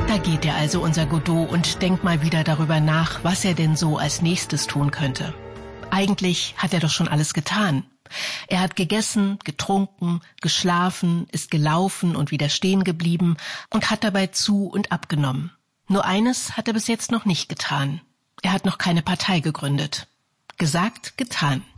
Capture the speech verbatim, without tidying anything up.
Da geht er also, unser Godot, und denkt mal wieder darüber nach, was er denn so als nächstes tun könnte. Eigentlich hat er doch schon alles getan. Er hat gegessen, getrunken, geschlafen, ist gelaufen und wieder stehen geblieben und hat dabei zu- und abgenommen. Nur eines hat er bis jetzt noch nicht getan. Er hat noch keine Partei gegründet. Gesagt, getan.